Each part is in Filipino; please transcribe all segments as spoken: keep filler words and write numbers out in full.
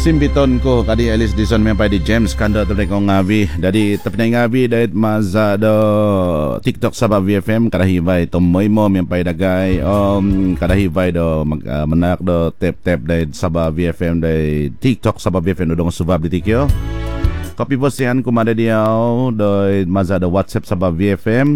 Simbiton ko kadi Alice Dison may pa di James kanda to ko ngabi dadi tapnay ngabi dahit mazado TikTok sa V F M karahibay tomoy mo may pa dagay um karahibay do mag uh, manak do tap tap dahit sa V F M dahit TikTok sa V F M do subab di tikyo. Copy po siyan kumada diyaw do mazado WhatsApp sa V F M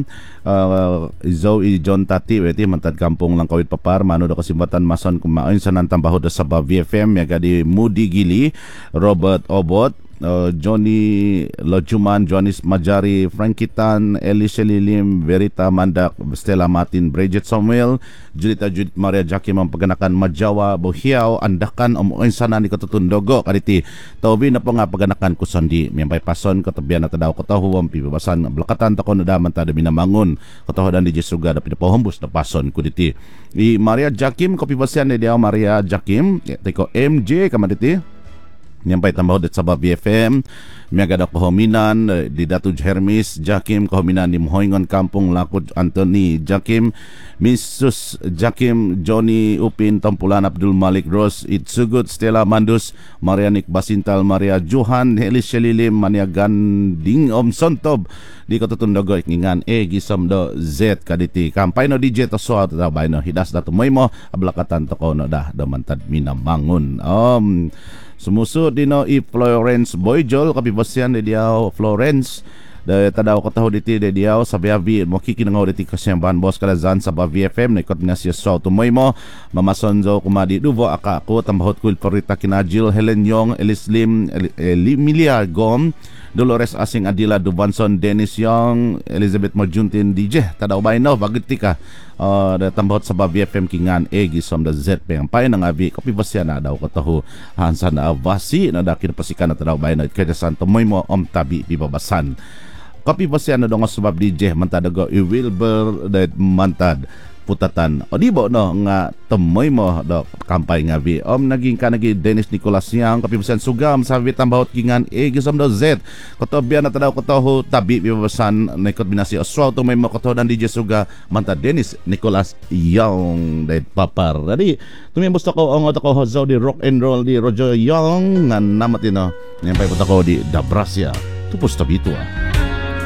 uh, Zoe John Tati weti mantad kampung lang kawit papar mano do kasimbatan mason kumain sa nantambahod sa V F M yaga di Moody Gili Robert Obot uh, Johnny Lojuman Jonis Majari Frankitan Elisha Lilim Verita Mandak Stella Martin Bridget Samuel Julita Judith Maria Jackie Mampaganakan Majawa Bohiaw Andakan Umuin sana ni Katutundogo Kaditi Taubi na po nga paganakan ko sandi Miyambay pason katabihan na tadaw katahuwang pibabasan Blakatan tako na daman tada minamangon Katahudan di Jesuga na pinapahumbos na pason kuditi I Maria Jakim Kopibasyan ni diyaw Maria Jakim Teko M J kamaditi Nyampay tambahod at sa V F M Miyagada Kohominan di Datuj Hermes Jakim Kohominan ni Mohoingon Kampung Lakod Anthony Jakim Missus Jakim Johnny Upin Tampulan Abdul Malik Rose Itsugut Stella Mandus Marianik Basintal Maria Johan Helis Shalilim Maniagan Ding Om Sontob di katutundogo ikingan e gisam do Z kaditi kampay no D J to so tabay no hidas dato moy mo ablakatan to ko no dah do mantad minamangon um Sumuso din no i Florence Boyjol kapibasyan di diaw Florence da tadaw ko taho diti di diaw sa Biavi mo kikinangaw diti kasyamban boss kalazan sa V F M naikot nga siya so tumoy mo mamasonzo kumadi duvo aka ko tambahot ko porita kina Jill Helen Yong Elislim Emilia Gom Dolores Asing Adila Dubanson Dennis Young Elizabeth Majuntin D J tadaw bay no bagiti ka Uh, tambahot sa V F M kingan egi som da Z peng pay nang abi kopi basya na daw ko taho hansan na avasi na dakin pasikan na tadaw bay na kaya santo moy mo om tabi bibabasan kopi basya na do nga subab D J mantad go I Wilbur that mantad putatan o di bo no nga tumoy mo do kampay nga vi om naging ka nagi Dennis Nicolas yang kopi basyan sugam sa vi tambahot kingan egi som do Z kotobya na tadaw ko taho tabi bibabasan na ikot binasi oswal tumoy mo koto dan D J suga mantad Dennis Nicolas Young dahil papar tadi tumimbos ako ang otak ko hozo di rock and roll di Roger Young nga namat ino nyampay po ako di Dabrasia tupos tabito ah